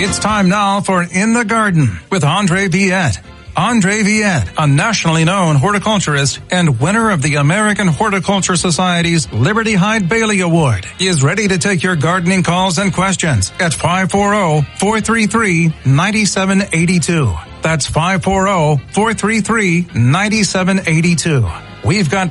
It's time now for In the Garden with Andre Viette. Andre Viette, a nationally known horticulturist and winner of the American Horticulture Society's Liberty Hyde Bailey Award, is ready to take your gardening calls and questions at 540-433-9782. That's 540-433-9782. We've got